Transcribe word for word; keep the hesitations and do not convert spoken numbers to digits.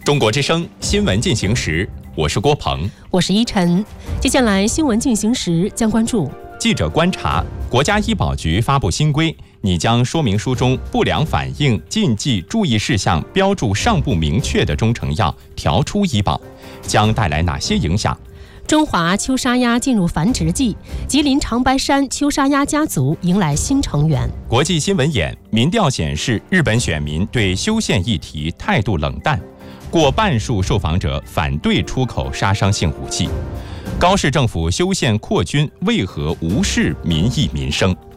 中国之声新闻进行时，我是郭鹏， 我是依晨。接下来新闻进行时将关注记者观察：国家医保局发布新规，拟将说明书中不良反应、禁忌、注意事项标注尚不明确的中成药调出医保，将带来哪些影响？ 中华秋沙鸭进入繁殖季，吉林长白山秋沙鸭家族迎来新成员。 国际新闻眼：民调显示，日本选民对修宪议题态度冷淡，过半数受访者反对出口杀伤性武器。高市政府修宪扩军，为何无视民意民生？